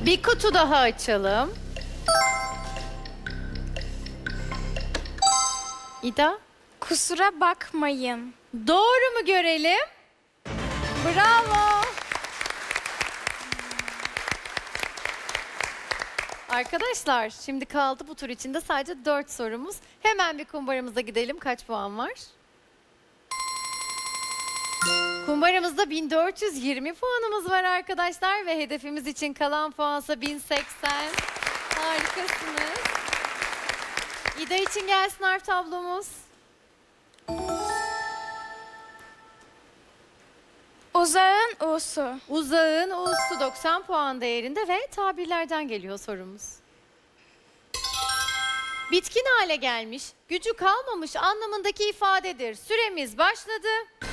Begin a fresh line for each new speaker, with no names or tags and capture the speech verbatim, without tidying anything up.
Bir kutu daha açalım. İda,
Kusura bakmayın.
doğru mu görelim? Bravo. Arkadaşlar, şimdi kaldı bu tur içinde sadece dört sorumuz. Hemen bir kumbaramıza gidelim. Kaç puan var? Kumbaramızda bin dört yüz yirmi puanımız var arkadaşlar ve hedefimiz için kalan puansa bin seksen. Harikasınız. İda için gelsin harf tablomuz.
Uzağın usu.
Uzağın U'su doksan puan değerinde ve tabirlerden geliyor sorumuz. Bitkin hale gelmiş, gücü kalmamış anlamındaki ifadedir. Süremiz başladı.